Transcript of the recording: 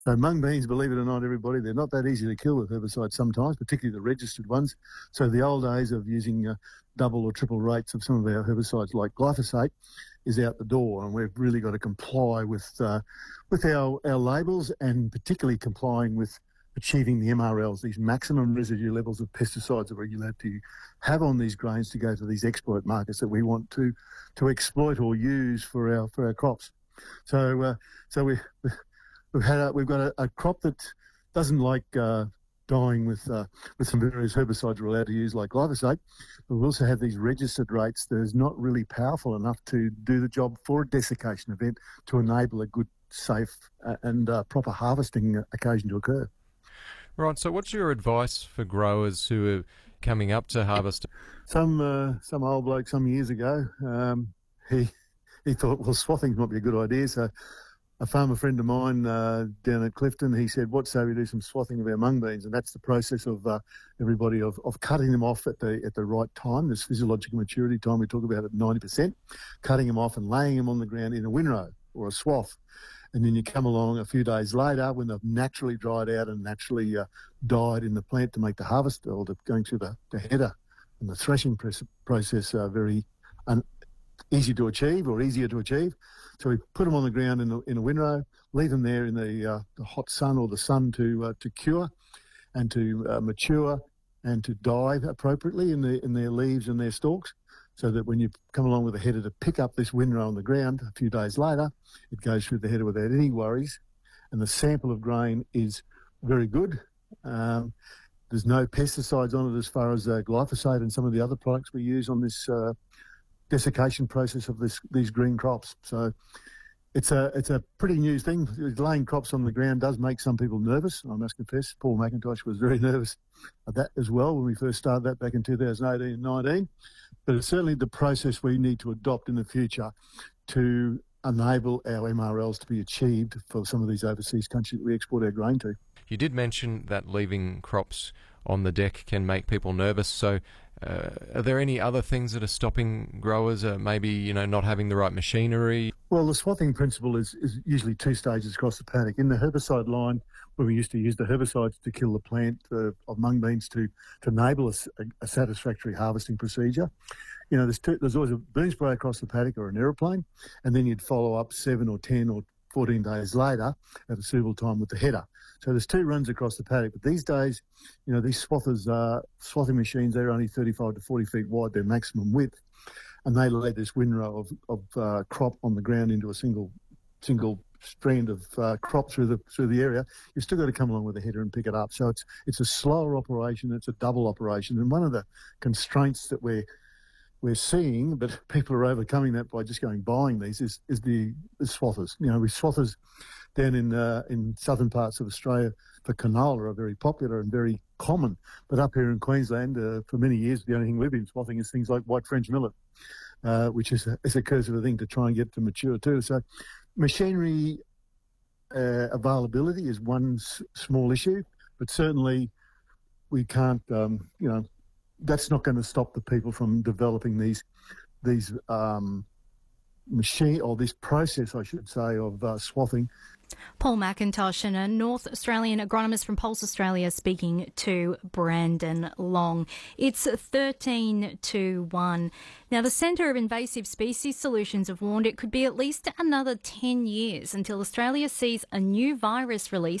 So mung beans, believe it or not, everybody, they're not that easy to kill with herbicides sometimes, particularly the registered ones. So the old days of using double or triple rates of some of our herbicides like glyphosate is out the door, and we've really got to comply with our labels, and particularly complying with achieving the MRLs, these maximum residue levels of pesticides that we're allowed to have on these grains to go to these export markets that we want to exploit or use for our crops. So we've got a crop that doesn't like dying with some various herbicides we're allowed to use like glyphosate. But we also have these registered rates that is not really powerful enough to do the job for a desiccation event to enable a good, safe and proper harvesting occasion to occur. Right, so what's your advice for growers who are coming up to harvest? Some old bloke some years ago, he thought, well, swathing might be a good idea. So a farmer friend of mine down at Clifton, he said, what say we do some swathing of our mung beans? And that's the process of everybody of cutting them off at the right time, this physiological maturity time we talk about at 90%, cutting them off and laying them on the ground in a windrow or a swath. And then you come along a few days later when they've naturally dried out and naturally died in the plant to make the harvest, or going through the header and the threshing process very easy to achieve, or easier to achieve. So we put them on the ground in a windrow, leave them there in the hot sun or the sun to cure and to mature and to die appropriately in their leaves and their stalks, so that when you come along with a header to pick up this windrow on the ground a few days later, it goes through the header without any worries, and the sample of grain is very good. There's no pesticides on it as far as glyphosate and some of the other products we use on this desiccation process of these green crops. So it's a pretty new thing. Laying crops on the ground does make some people nervous, I must confess. Paul McIntosh was very nervous of that as well when we first started that back in 2018 and 19. But it's certainly the process we need to adopt in the future to enable our MRLs to be achieved for some of these overseas countries that we export our grain to. You did mention that leaving crops on the deck can make people nervous. So are there any other things that are stopping growers, maybe not having the right machinery? Well, the swathing principle is usually two stages across the paddock. In the herbicide line, where we used to use the herbicides to kill the plant of mung beans to enable a satisfactory harvesting procedure, there's always a boom spray across the paddock or an aeroplane, and then you'd follow up 7 or 10 or 14 days later at a suitable time with the header. So there's two runs across the paddock. But these days, these swathing machines, they're only 35 to 40 feet wide, their maximum width, and they lay this windrow of crop on the ground into a single strand of crop through the area. You've still got to come along with a header and pick it up. So it's a slower operation. It's a double operation. And one of the constraints that we're seeing, but people are overcoming that by just buying these, is the swathers. Swathers down in southern parts of Australia for canola are very popular and very common. But up here in Queensland, for many years, the only thing we've been swathing is things like white French millet, which is a cursive thing to try and get to mature too. So machinery availability is one small issue, but certainly we can't, that's not going to stop the people from developing these machine, or this process, I should say, of swathing. Paul McIntosh, and a North Australian agronomist from Pulse Australia, speaking to Brandon Long. It's 13-1. Now, the Centre of Invasive Species Solutions have warned it could be at least another 10 years until Australia sees a new virus released